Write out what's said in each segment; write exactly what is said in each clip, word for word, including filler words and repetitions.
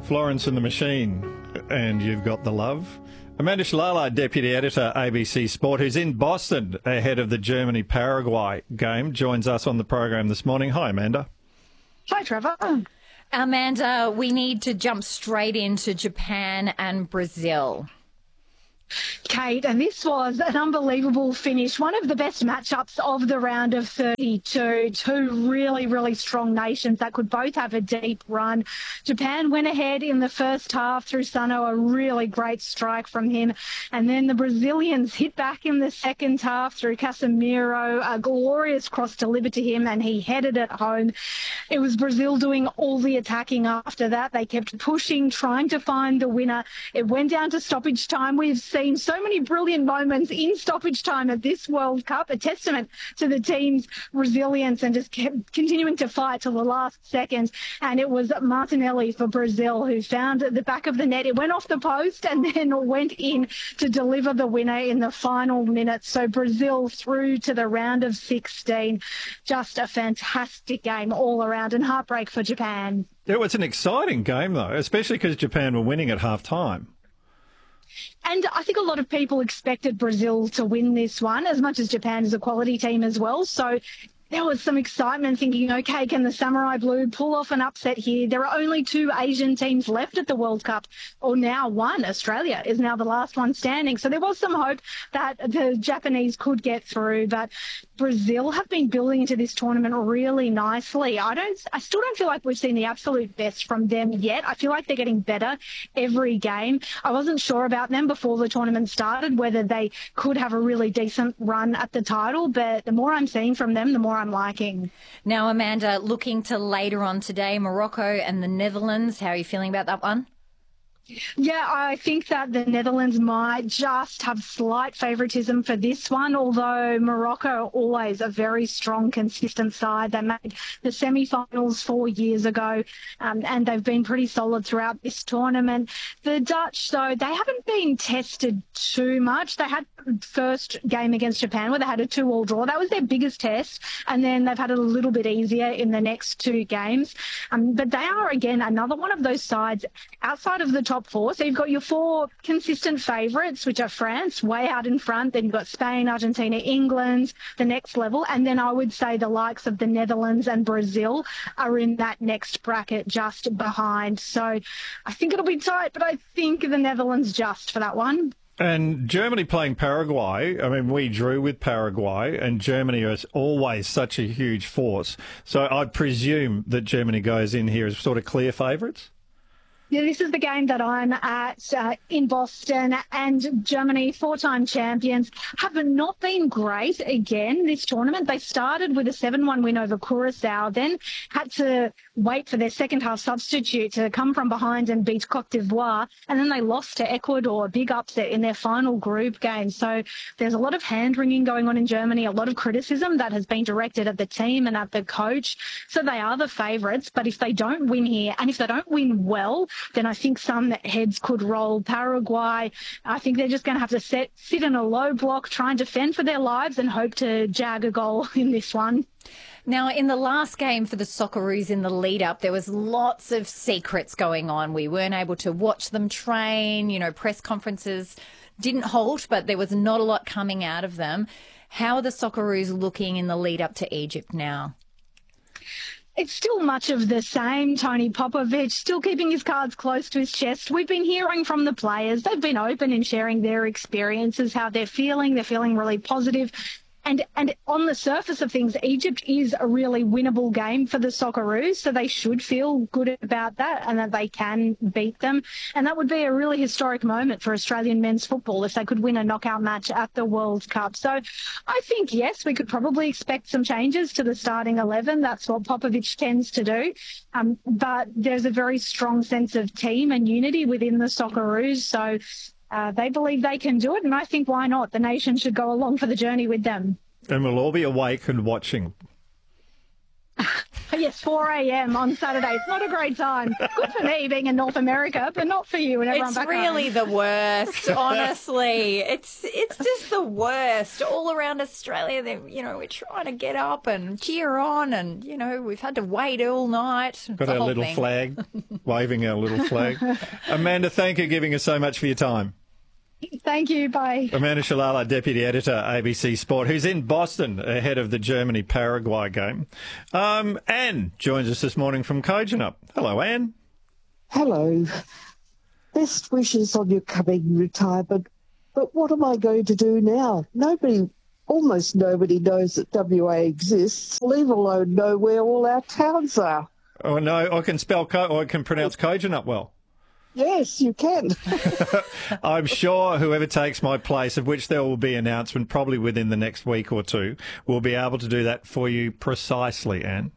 Florence and the Machine, and you've got the love. Amanda Shalala, Deputy Editor, A B C Sport, who's in Boston ahead of the Germany-Paraguay game, joins us on the program this morning. Hi, Amanda. Hi, Trevor. Amanda, we need to jump straight into Japan and Brazil. Kate, and this was an unbelievable finish. One of the best matchups of the round of thirty-two. Two really, really strong nations that could both have a deep run. Japan went ahead in the first half through Sano, a really great strike from him. And then the Brazilians hit back in the second half through Casemiro. A glorious cross delivered to him, and he headed it home. It was Brazil doing all the attacking after that. They kept pushing, trying to find the winner. It went down to stoppage time. We've seen so many brilliant moments in stoppage time at this World Cup, a testament to the team's resilience and just kept continuing to fight till the last seconds. And it was Martinelli for Brazil who found the back of the net. It went off the post and then went in to deliver the winner in the final minutes. So Brazil through to the round of sixteen. Just a fantastic game all around, and heartbreak for Japan. It was an exciting game, though, especially because Japan were winning at half-time. And I think a lot of people expected Brazil to win this one, as much as Japan is a quality team as well. So there was some excitement thinking, OK, can the Samurai Blue pull off an upset here? There are only two Asian teams left at the World Cup, or now one. Australia is now the last one standing. So there was some hope that the Japanese could get through, but Brazil have been building into this tournament really nicely. I don't, I still don't feel like we've seen the absolute best from them yet. I feel like they're getting better every game. I wasn't sure about them before the tournament started, whether they could have a really decent run at the title, but the more I'm seeing from them, the more I'm liking. Now, Amanda, looking to later on today, Morocco and the Netherlands. How are you feeling about that one? Yeah, I think that the Netherlands might just have slight favouritism for this one, although Morocco are always a very strong, consistent side. They made the semi-finals four years ago, um, and they've been pretty solid throughout this tournament. The Dutch, though, they haven't been tested too much. They had first game against Japan where they had a two-all draw. That was their biggest test, and then they've had it a little bit easier in the next two games. Um, but they are, again, another one of those sides outside of the top four. So you've got your four consistent favourites, which are France, way out in front. Then you've got Spain, Argentina, England, the next level. And then I would say the likes of the Netherlands and Brazil are in that next bracket just behind. So I think it'll be tight, but I think the Netherlands just for that one. And Germany playing Paraguay, I mean, we drew with Paraguay, and Germany is always such a huge force. So I'd presume that Germany goes in here as sort of clear favourites? Yeah, this is the game that I'm at uh, in Boston, and Germany, four-time champions, have not been great again this tournament. They started with a seven one win over Curaçao, then had to wait for their second-half substitute to come from behind and beat Cote d'Ivoire, and then they lost to Ecuador, a big upset in their final group game. So there's a lot of hand-wringing going on in Germany, a lot of criticism that has been directed at the team and at the coach. So they are the favourites, but if they don't win here, and if they don't win well, then I think some heads could roll. Paraguay, I think they're just going to have to set, sit in a low block, try and defend for their lives and hope to jag a goal in this one. Now, in the last game for the Socceroos in the lead-up, there was lots of secrets going on. We weren't able to watch them train. You know, press conferences didn't halt, but there was not a lot coming out of them. How are the Socceroos looking in the lead-up to Egypt now? It's still much of the same. Tony Popovich still keeping his cards close to his chest. We've been hearing from the players. They've been open in sharing their experiences, how they're feeling. They're feeling really positive. And and on the surface of things, Egypt is a really winnable game for the Socceroos, so they should feel good about that and that they can beat them. And that would be a really historic moment for Australian men's football if they could win a knockout match at the World Cup. So I think, yes, we could probably expect some changes to the starting eleven. That's what Popovich tends to do. Um, but there's a very strong sense of team and unity within the Socceroos, so Uh, they believe they can do it, and I think why not? The nation should go along for the journey with them. And we'll all be awake and watching. Yes, four a.m. on Saturday. It's not a great time. Good for me being in North America, but not for you and everyone It's back really home. the worst, honestly. It's it's just the worst. All around Australia, they, you know, we're trying to get up and cheer on, and, you know, we've had to wait all night. Got our little thing. flag, waving our little flag. Amanda, thank you for giving us so much for your time. Thank you. Bye. Amanda Shalala, Deputy Editor, A B C Sport, who's in Boston ahead of the Germany-Paraguay game. Um, Anne joins us this morning from Kojonup. Hello, Anne. Hello. Best wishes on your coming retirement. But what am I going to do now? Nobody, almost nobody knows that W A exists, leave alone know where all our towns are. Oh, no, I can spell, Co- or I can pronounce Kojonup well. Yes, you can. I'm sure whoever takes my place, of which there will be announcement probably within the next week or two, will be able to do that for you precisely, Anne.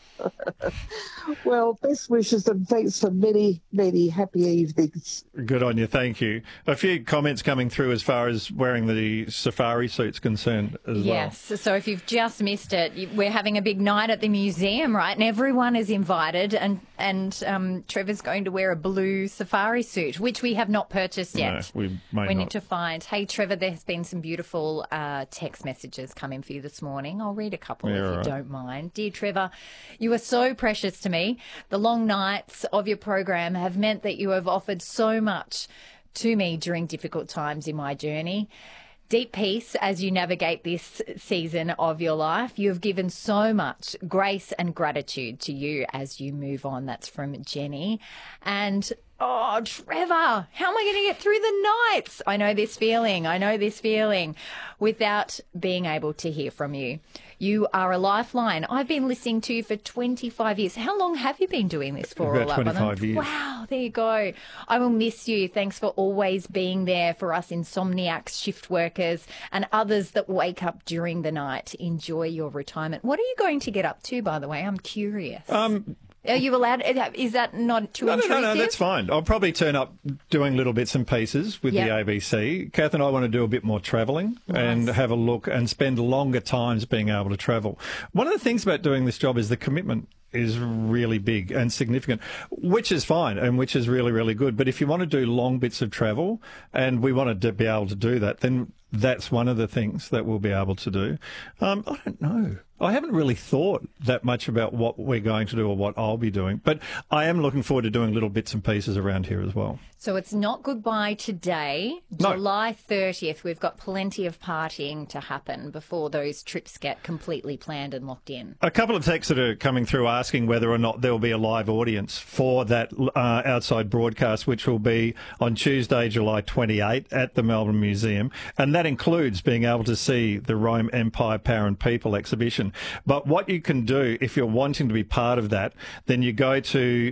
Well, best wishes and thanks for many, many happy evenings. Good on you, thank you. A few comments coming through as far as wearing the safari suit's concerned as well. Yes, so if you've just missed it, we're having a big night at the museum, right? And everyone is invited, and and um, Trevor's going to wear a blue safari suit, which we have not purchased yet. No, we may We not. need to find. Hey, Trevor, there's been some beautiful uh, text messages coming for you this morning. I'll read a couple Yeah, if you right. don't mind. Dear Trevor, you are so precious to me. The long nights of your program have meant that you have offered so much to me during difficult times in my journey. Deep peace as you navigate this season of your life. You have given so much grace and gratitude to you as you move on. That's from Jenny. And oh, Trevor, how am I going to get through the nights? I know this feeling. I know this feeling without being able to hear from you. You are a lifeline. I've been listening to you for twenty-five years. How long have you been doing this for? About all up? twenty-five years. Wow, there you go. I will miss you. Thanks for always being there for us insomniacs, shift workers, and others that wake up during the night. Enjoy your retirement. What are you going to get up to, by the way? I'm curious. Um, Are you allowed? Is that not too No, no, intrusive? no, no, that's fine. I'll probably turn up doing little bits and pieces with Yep. the A B C. Kath and I want to do a bit more travelling and have a look and spend longer times being able to travel. One of the things about doing this job is the commitment is really big and significant, which is fine and which is really, really good. But if you want to do long bits of travel, and we want to be able to do that, then that's one of the things that we'll be able to do. Um, I don't know. I haven't really thought that much about what we're going to do or what I'll be doing, but I am looking forward to doing little bits and pieces around here as well. So it's not goodbye today. No. July thirtieth, we've got plenty of partying to happen before those trips get completely planned and locked in. A couple of texts that are coming through asking whether or not there will be a live audience for that uh, outside broadcast, which will be on Tuesday, July twenty-eighth at the Melbourne Museum. And that includes being able to see the Rome Empire, Power and People exhibition. But what you can do if you're wanting to be part of that, then you go to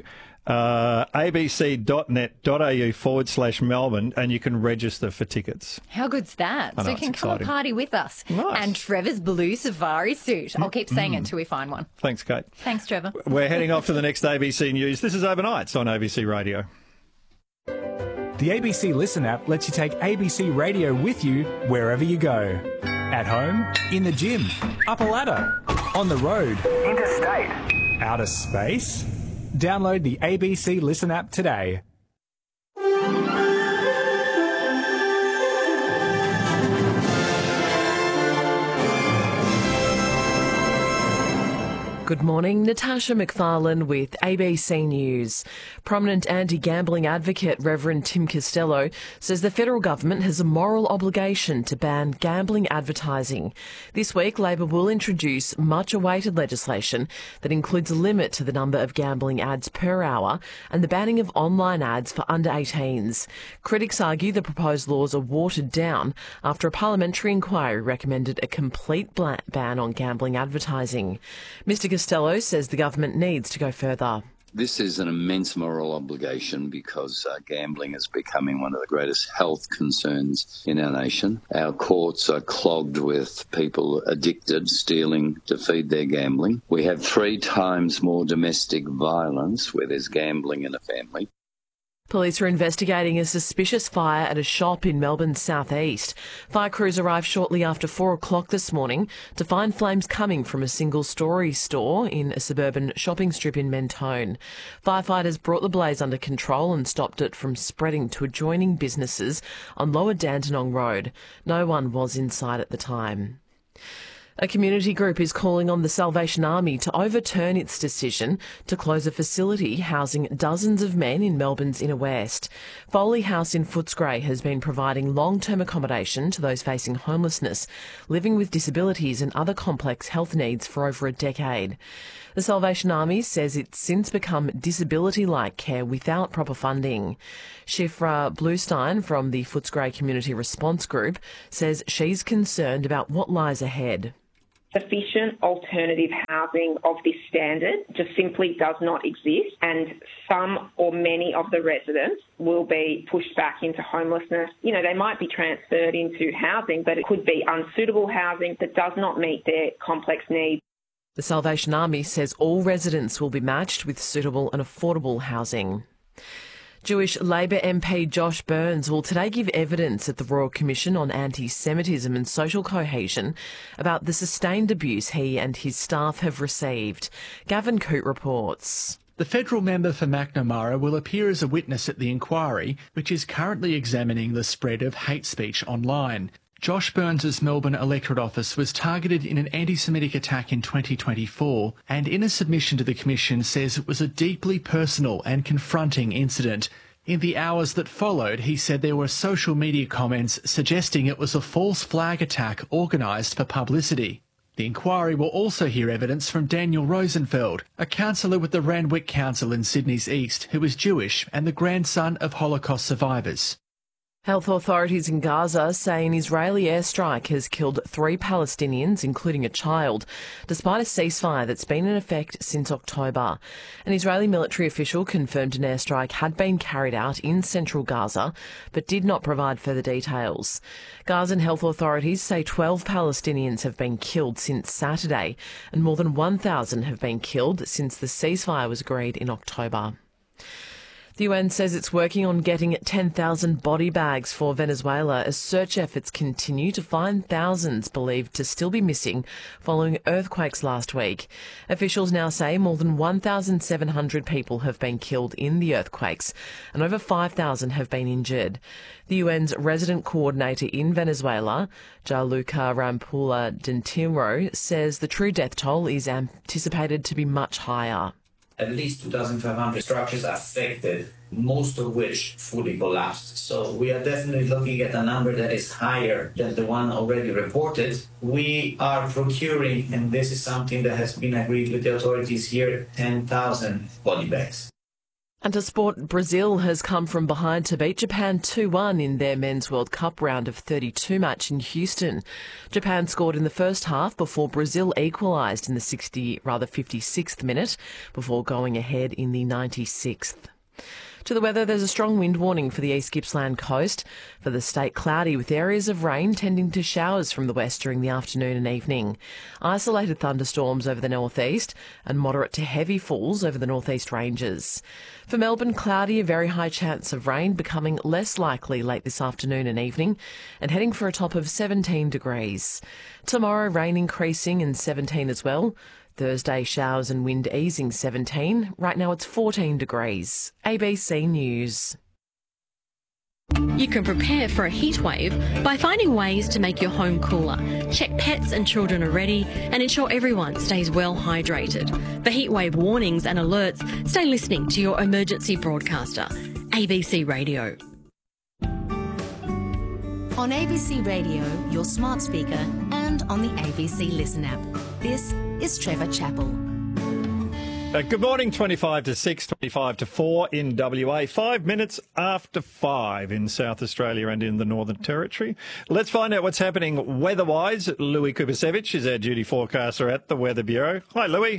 uh, abc.net.au forward slash Melbourne and you can register for tickets. How good's that? I So know, you can it's come and exciting. party with us. Nice. And Trevor's blue safari suit. I'll keep saying it until we find one. Thanks, Kate. Thanks, Trevor. We're heading off to the next A B C News. This is Overnights on A B C Radio. The A B C Listen app lets you take A B C Radio with you wherever you go. At home, in the gym, up a ladder, on the road, interstate, outer space. Download the A B C Listen app today. Good morning, Natasha McFarlane with A B C News. Prominent anti-gambling advocate Reverend Tim Costello says the federal government has a moral obligation to ban gambling advertising. This week, Labor will introduce much-awaited legislation that includes a limit to the number of gambling ads per hour and the banning of online ads for under eighteens. Critics argue the proposed laws are watered down after a parliamentary inquiry recommended a complete bla- ban on gambling advertising. Mister Costello says the government needs to go further. This is an immense moral obligation because uh, gambling is becoming one of the greatest health concerns in our nation. Our courts are clogged with people addicted, stealing to feed their gambling. We have three times more domestic violence where there's gambling in a family. Police are investigating a suspicious fire at a shop in Melbourne's southeast. Fire crews arrived shortly after four o'clock this morning to find flames coming from a single-storey store in a suburban shopping strip in Mentone. Firefighters brought the blaze under control and stopped it from spreading to adjoining businesses on Lower Dandenong Road. No one was inside at the time. A community group is calling on the Salvation Army to overturn its decision to close a facility housing dozens of men in Melbourne's inner west. Foley House in Footscray has been providing long-term accommodation to those facing homelessness, living with disabilities and other complex health needs for over a decade. The Salvation Army says it's since become disability-like care without proper funding. Shifra Bluestein from the Footscray Community Response Group says she's concerned about what lies ahead. Sufficient alternative housing of this standard just simply does not exist, and some or many of the residents will be pushed back into homelessness. You know, they might be transferred into housing, but it could be unsuitable housing that does not meet their complex needs. The Salvation Army says all residents will be matched with suitable and affordable housing. Jewish Labor M P Josh Burns will today give evidence at the Royal Commission on Anti-Semitism and Social Cohesion about the sustained abuse he and his staff have received. Gavin Coote reports. The federal member for Macnamara will appear as a witness at the inquiry, which is currently examining the spread of hate speech online. Josh Burns' Melbourne electorate office was targeted in an anti-Semitic attack in twenty twenty-four, and in a submission to the Commission says it was a deeply personal and confronting incident. In the hours that followed, he said there were social media comments suggesting it was a false flag attack organised for publicity. The inquiry will also hear evidence from Daniel Rosenfeld, a councillor with the Randwick Council in Sydney's East, who is Jewish and the grandson of Holocaust survivors. Health authorities in Gaza say an Israeli airstrike has killed three Palestinians, including a child, despite a ceasefire that's been in effect since October. An Israeli military official confirmed an airstrike had been carried out in central Gaza, but did not provide further details. Gazan health authorities say twelve Palestinians have been killed since Saturday, and more than one thousand have been killed since the ceasefire was agreed in October. The U N says it's working on getting ten thousand body bags for Venezuela as search efforts continue to find thousands believed to still be missing following earthquakes last week. Officials now say more than one thousand seven hundred people have been killed in the earthquakes and over five thousand have been injured. The U N's resident coordinator in Venezuela, Gianluca Rampula Dentiro, says the true death toll is anticipated to be much higher. At least two thousand five hundred structures affected, most of which fully collapsed. So we are definitely looking at a number that is higher than the one already reported. We are procuring, and this is something that has been agreed with the authorities here, ten thousand body bags. And to sport, Brazil has come from behind to beat Japan two one in their Men's World Cup round of thirty-two match in Houston. Japan scored in the first half before Brazil equalised in the sixty, rather fifty-sixth minute before going ahead in the ninety-sixth. To the weather, there's a strong wind warning for the East Gippsland coast. For the state, cloudy with areas of rain tending to showers from the west during the afternoon and evening. Isolated thunderstorms over the northeast and moderate to heavy falls over the northeast ranges. For Melbourne, cloudy, a very high chance of rain becoming less likely late this afternoon and evening and heading for a top of seventeen degrees. Tomorrow, rain increasing and seventeen as well. Thursday, showers and wind easing seventeen. Right now it's fourteen degrees. A B C News. You can prepare for a heat wave by finding ways to make your home cooler. Check pets and children are ready and ensure everyone stays well hydrated. For heat wave warnings and alerts, stay listening to your emergency broadcaster. A B C Radio. On A B C Radio, your smart speaker, and on the A B C Listen app. This is Trevor Chappell. Uh, good morning, twenty-five to six, twenty-five to four in W A, five minutes after five in South Australia and in the Northern Territory. Let's find out what's happening weather-wise. Louis Kubasevich is our duty forecaster at the Weather Bureau. Hi, Louis.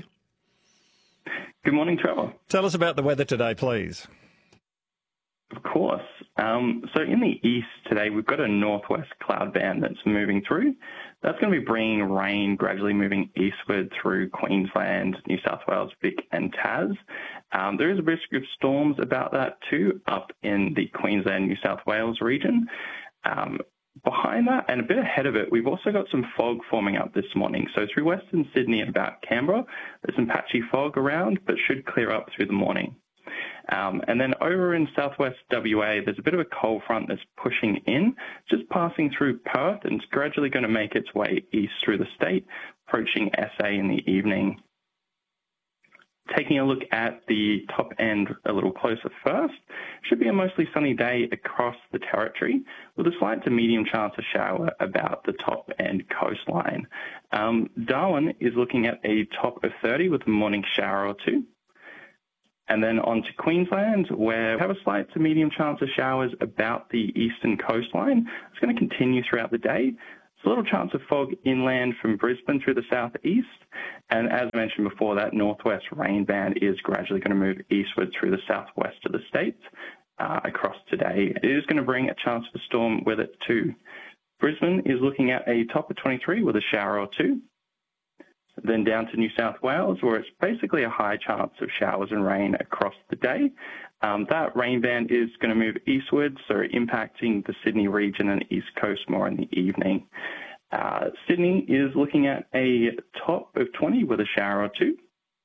Good morning, Trevor. Tell us about the weather today, please. Of course. Um, so in the east today, we've got a northwest cloud band that's moving through. That's going to be bringing rain gradually moving eastward through Queensland, New South Wales, Vic and Tas. Um, there is a risk of storms about that too up in the Queensland, New South Wales region. Um, behind that and a bit ahead of it, we've also got some fog forming up this morning. So through Western Sydney and about Canberra, there's some patchy fog around, but should clear up through the morning. Um, and then over in southwest W A, there's a bit of a cold front that's pushing in, just passing through Perth, and it's gradually going to make its way east through the state, approaching S A in the evening. Taking a look at the top end a little closer first, should be a mostly sunny day across the territory with a slight to medium chance of shower about the top end coastline. Um, Darwin is looking at a top of thirty with a morning shower or two. And then on to Queensland, where we have a slight to medium chance of showers about the eastern coastline. It's going to continue throughout the day. There's a little chance of fog inland from Brisbane through the southeast. And as I mentioned before, that northwest rain band is gradually going to move eastward through the southwest of the state uh, across today. It is going to bring a chance of a storm with it too. Brisbane is looking at a top of twenty-three with a shower or two. Then down to New South Wales, where it's basically a high chance of showers and rain across the day. Um, that rain band is going to move eastward, so impacting the Sydney region and East Coast more in the evening. Uh, Sydney is looking at a top of twenty with a shower or two.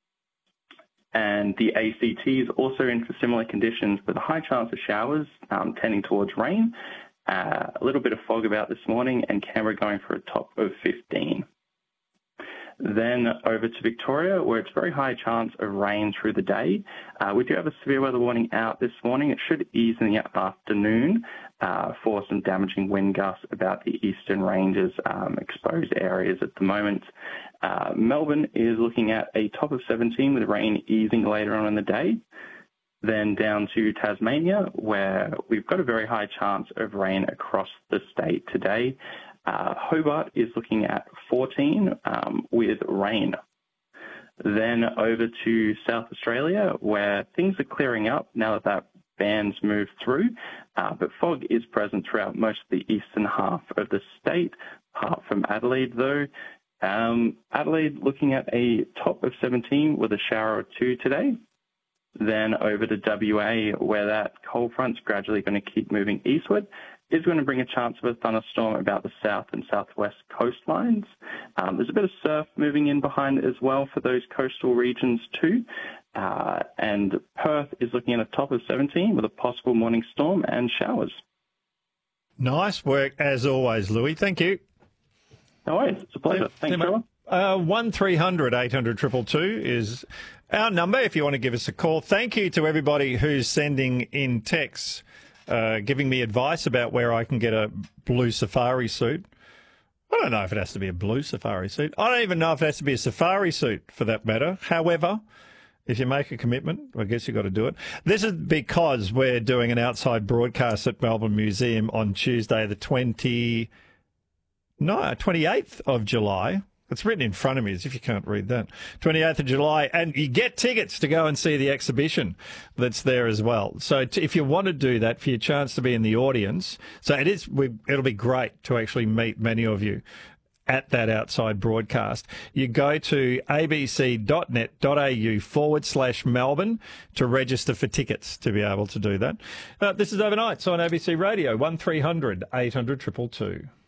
And the A C T is also in for similar conditions with a high chance of showers, um, tending towards rain. Uh, a little bit of fog about this morning, and Canberra going for a top of fifteen. Then over to Victoria, where it's very high chance of rain through the day. Uh, we do have a severe weather warning out this morning. It should ease in the afternoon uh, for some damaging wind gusts about the eastern ranges, um, exposed areas at the moment. Uh, Melbourne is looking at a top of seventeen with rain easing later on in the day. Then down to Tasmania, where we've got a very high chance of rain across the state today. Uh, Hobart is looking at fourteen um, with rain. Then over to South Australia, where things are clearing up now that that band's moved through, uh, but fog is present throughout most of the eastern half of the state, apart from Adelaide though. Um, Adelaide looking at a top of seventeen with a shower or two today. Then over to W A, where that cold front's gradually going to keep moving eastward, is going to bring a chance of a thunderstorm about the south and southwest coastlines. Um, there's a bit of surf moving in behind it as well for those coastal regions too. Uh, and Perth is looking at a top of seventeen with a possible morning storm and showers. Nice work as always, Louis. Thank you. No worries. It's a pleasure. Thanks, Trevor. Uh, one three hundred eight hundred two two two is our number if you want to give us a call. Thank you to everybody who's sending in texts, uh, giving me advice about where I can get a blue safari suit. I don't know if it has to be a blue safari suit. I don't even know if it has to be a safari suit for that matter. However, if you make a commitment, I guess you've got to do it. This is because we're doing an outside broadcast at Melbourne Museum on Tuesday, the twenty, no, twenty-eighth of July. It's written in front of me as if you can't read that. twenty-eighth of July, and you get tickets to go and see the exhibition that's there as well. So t- if you want to do that for your chance to be in the audience, so it is, we, it'll be great to actually meet many of you at that outside broadcast. You go to abc.net.au forward slash Melbourne to register for tickets to be able to do that. Uh, this is Overnights on A B C Radio, one three hundred eight hundred two two two.